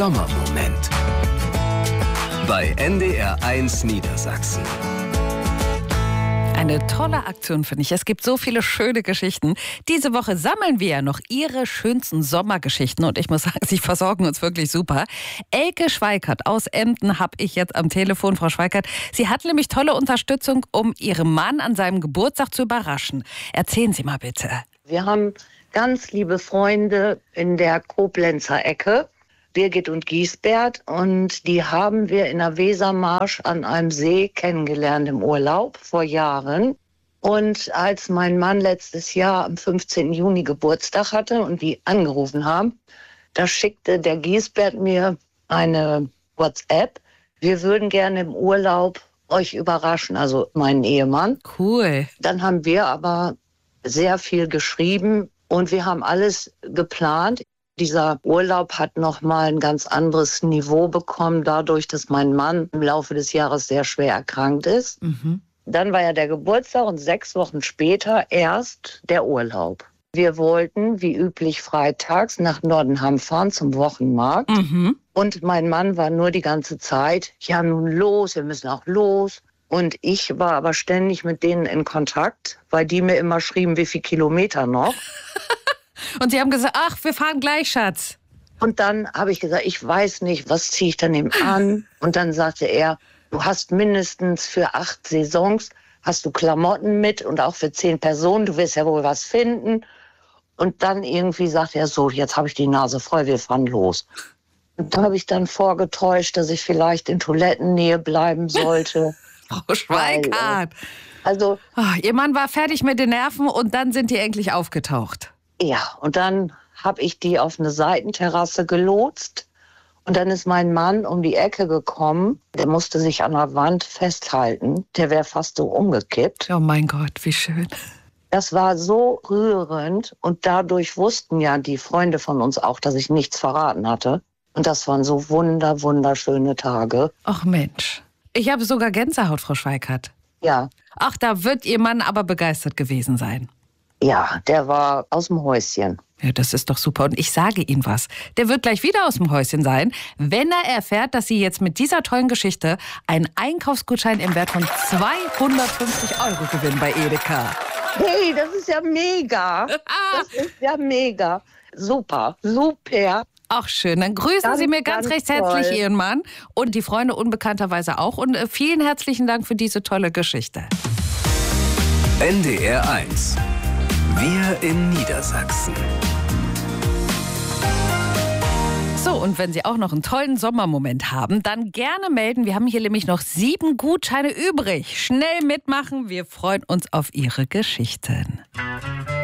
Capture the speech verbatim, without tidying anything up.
Sommermoment bei N D R eins Niedersachsen. Eine tolle Aktion, finde ich. Es gibt so viele schöne Geschichten. Diese Woche sammeln wir ja noch Ihre schönsten Sommergeschichten. Und ich muss sagen, Sie versorgen uns wirklich super. Elke Schweikert aus Emden habe ich jetzt am Telefon. Frau Schweikert, sie hat nämlich tolle Unterstützung, um ihren Mann an seinem Geburtstag zu überraschen. Erzählen Sie mal bitte. Wir haben ganz liebe Freunde in der Koblenzer Ecke, Birgit und Giesbert, und die haben wir in der Wesermarsch an einem See kennengelernt im Urlaub vor Jahren. Und als mein Mann letztes Jahr am fünfzehnten Juni Geburtstag hatte und die angerufen haben, da schickte der Giesbert mir eine WhatsApp. Wir würden gerne im Urlaub euch überraschen, also meinen Ehemann. Cool. Dann haben wir aber sehr viel geschrieben und wir haben alles geplant. Dieser Urlaub hat nochmal ein ganz anderes Niveau bekommen, dadurch, dass mein Mann im Laufe des Jahres sehr schwer erkrankt ist. Mhm. Dann war ja der Geburtstag und sechs Wochen später erst der Urlaub. Wir wollten, wie üblich, freitags nach Nordenham fahren zum Wochenmarkt. Mhm. Und mein Mann war nur die ganze Zeit, ja nun los, wir müssen auch los. Und ich war aber ständig mit denen in Kontakt, weil die mir immer schrieben, wie viele Kilometer noch. Und Sie haben gesagt, ach, wir fahren gleich, Schatz. Und dann habe ich gesagt, ich weiß nicht, was ziehe ich dann eben an? Und dann sagte er, du hast mindestens für acht Saisons, hast du Klamotten mit und auch für zehn Personen, du wirst ja wohl was finden. Und dann irgendwie sagte er so, jetzt habe ich die Nase voll, wir fahren los. Und da habe ich dann vorgetäuscht, dass ich vielleicht in Toilettennähe bleiben sollte. Frau Schweikart. Also, oh, Ihr Mann war fertig mit den Nerven und dann sind die endlich aufgetaucht. Ja, und dann habe ich die auf eine Seitenterrasse gelotst. Und dann ist mein Mann um die Ecke gekommen. Der musste sich an der Wand festhalten. Der wäre fast so umgekippt. Oh mein Gott, wie schön. Das war so rührend. Und dadurch wussten ja die Freunde von uns auch, dass ich nichts verraten hatte. Und das waren so wunder, wunderschöne Tage. Ach Mensch, ich habe sogar Gänsehaut, Frau Schweikart. Ja. Ach, da wird Ihr Mann aber begeistert gewesen sein. Ja, der war aus dem Häuschen. Ja, das ist doch super. Und ich sage Ihnen was, der wird gleich wieder aus dem Häuschen sein, wenn er erfährt, dass Sie jetzt mit dieser tollen Geschichte einen Einkaufsgutschein im Wert von zweihundertfünfzig Euro gewinnen bei Edeka. Hey, das ist ja mega. Das ist ja mega. Super, super. Ach schön, dann grüßen Ganz, Sie mir ganz, ganz recht herzlich toll. Ihren Mann und die Freunde unbekannterweise auch. Und vielen herzlichen Dank für diese tolle Geschichte. N D R eins. Wir in Niedersachsen. So, und wenn Sie auch noch einen tollen Sommermoment haben, dann gerne melden. Wir haben hier nämlich noch sieben Gutscheine übrig. Schnell mitmachen, wir freuen uns auf Ihre Geschichten.